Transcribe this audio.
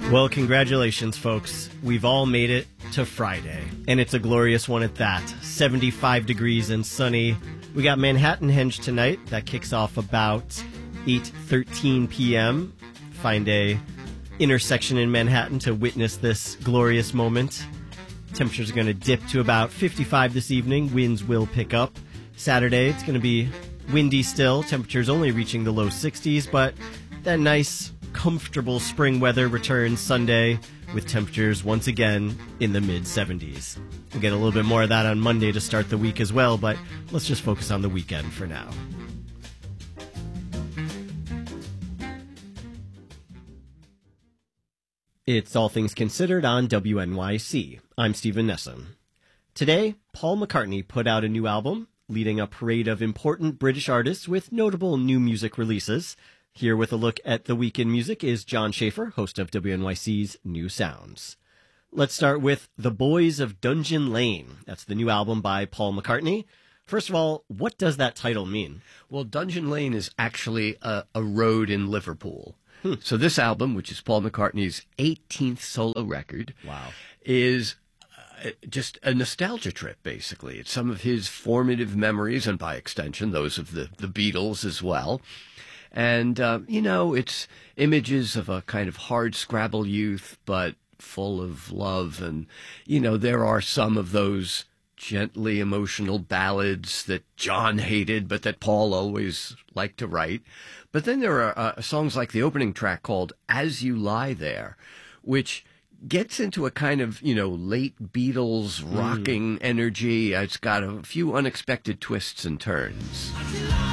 Well, congratulations, folks. We've all made it to Friday, and it's a glorious one at that. 75 degrees and sunny. We got Manhattan Henge tonight. That kicks off about 8:13 p.m. Find a intersection in Manhattan to witness this glorious moment. Temperatures are going to dip to about 55 this evening. Winds will pick up. Saturday, it's going to be windy still. Temperatures only reaching the low 60s, but that nice, comfortable spring weather returns Sunday with temperatures once again in the mid-70s. We'll get a little bit more of that on Monday to start the week as well, but let's just focus on the weekend for now. It's All Things Considered on WNYC. I'm Stephen Nessum. Today, Paul McCartney put out a new album, leading a parade of important British artists with notable new music releases. Here with a look at the week in music is John Schaefer, host of WNYC's New Sounds. Let's start with The Boys of Dungeon Lane. That's the new album by Paul McCartney. First of all, what does that title mean? Well, Dungeon Lane is actually a road in Liverpool. So this album, which is Paul McCartney's 18th solo record, is just a nostalgia trip, basically. It's some of his formative memories, and by extension, those of the Beatles as well. And, it's images of a kind of hard-scrabble youth, but full of love. And, there are some of those gently emotional ballads that John hated, but that Paul always liked to write. But then there are songs like the opening track called As You Lie There, which gets into a kind of, late Beatles rocking energy. It's got a few unexpected twists and turns.